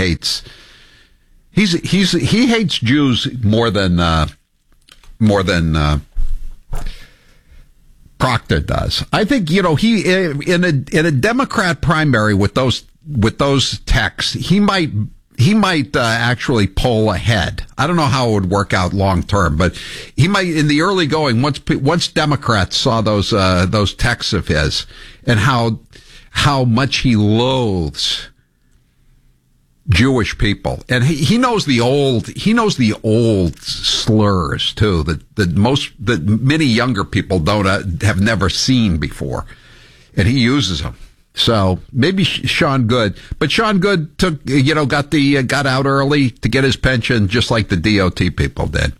hates he hates Jews more than Proctor does. I think, he in a Democrat primary with those texts, he might actually poll ahead. I don't know how it would work out long term, but he might in the early going once Democrats saw those texts of his and how much he loathes Jewish people, and he knows the old slurs too that many younger people have never seen before, and he uses them. So maybe Sean Good, but Sean Good got out early to get his pension, just like the DOT people did.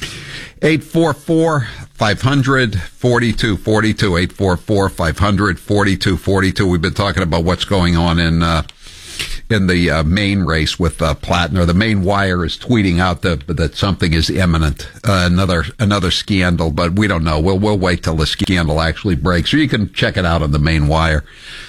844-500-4242, 844-500-4242. We've been talking about what's going on in the Maine race with Plattner. The Maine Wire is tweeting out that something is imminent, another scandal, but we don't know. We'll wait till the scandal actually breaks. So you can check it out on the Maine Wire,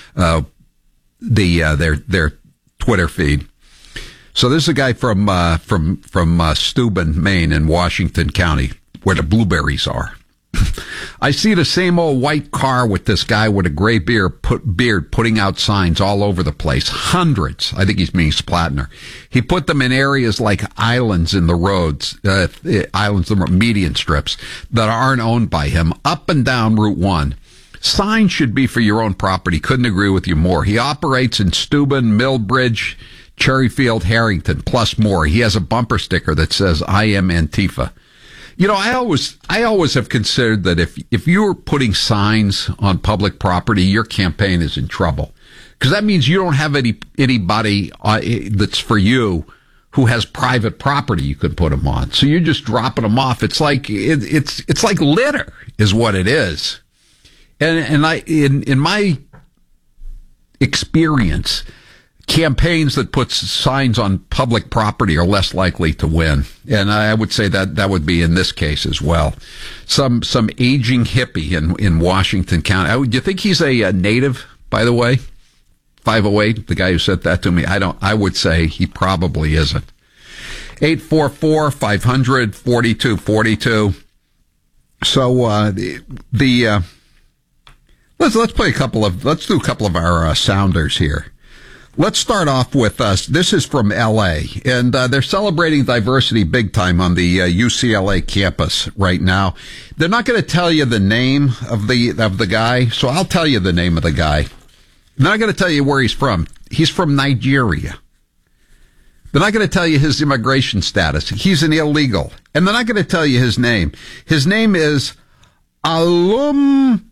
their Twitter feed. So this is a guy from Steuben, Maine, in Washington County, where the blueberries are. I see the same old white car with this guy with a gray beard putting out signs all over the place. Hundreds. I think he's meaning Plattner. He put them in areas like islands in the roads, median strips that aren't owned by him, up and down Route 1. Signs should be for your own property. Couldn't agree with you more. He operates in Steuben, Millbridge, Cherryfield, Harrington, plus more. He has a bumper sticker that says, "I am Antifa." I always have considered that if you're putting signs on public property, your campaign is in trouble, because that means you don't have anybody that's for you who has private property you could put them on. So you're just dropping them off. It's like it's like litter is what it is. And in my experience, campaigns that put signs on public property are less likely to win. And I would say that would be in this case as well. Some aging hippie in Washington County. Do you think he's a native, by the way? 508, the guy who sent that to me. I would say he probably isn't. 844-500-4242. So, let's play let's do a couple of our sounders here. Let's start off with this is from L.A., and they're celebrating diversity big time on the UCLA campus right now. They're not going to tell you the name of the guy, so I'll tell you the name of the guy. They're not going to tell you where he's from. He's from Nigeria. They're not going to tell you his immigration status. He's an illegal. And they're not going to tell you his name. His name is Olumuyiwa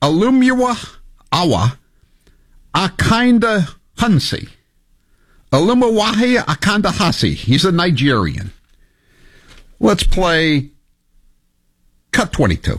Awa Akinda Hansi. Olumuyiwa Akinda Hansi. He's a Nigerian. Let's play cut 22.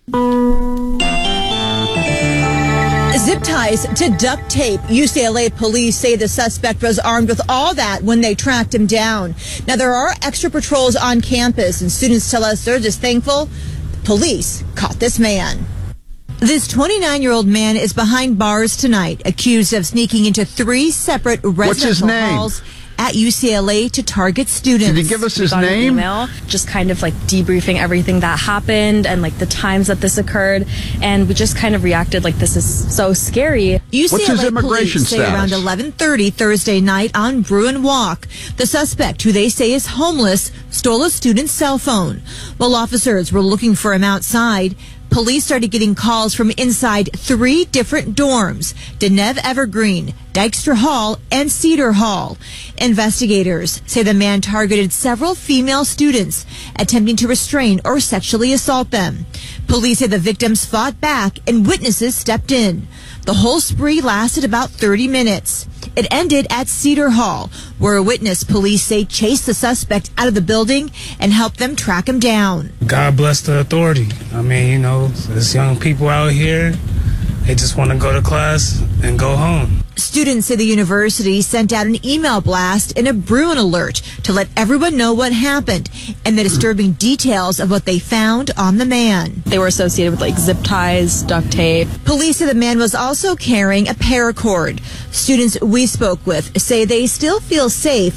Zip ties to duct tape. UCLA police say the suspect was armed with all that when they tracked him down. Now, there are extra patrols on campus, and students tell us they're just thankful police caught this man. This 29-year-old man is behind bars tonight, accused of sneaking into 3 separate residential halls at UCLA to target students. Did you give us his name? An email, just kind of like debriefing everything that happened and like the times that this occurred, and we just kind of reacted like this is so scary. UCLA What's his immigration police say around 11:30 Thursday night on Bruin Walk, the suspect, who they say is homeless, stole a student's cell phone. While officers were looking for him outside, police started getting calls from inside 3 different dorms: Deneve Evergreen, Dykstra Hall, and Cedar Hall. Investigators say the man targeted several female students, attempting to restrain or sexually assault them. Police say the victims fought back and witnesses stepped in. The whole spree lasted about 30 minutes. It ended at Cedar Hall, where a witness, police say, chased the suspect out of the building and helped them track him down. God bless the authority. I mean, there's young people out here, they just want to go to class and go home. Students at the university sent out an email blast and a Bruin alert to let everyone know what happened and the disturbing details of what they found on the man. They were associated with like zip ties, duct tape. Police say the man was also carrying a paracord. Students we spoke with say they still feel safe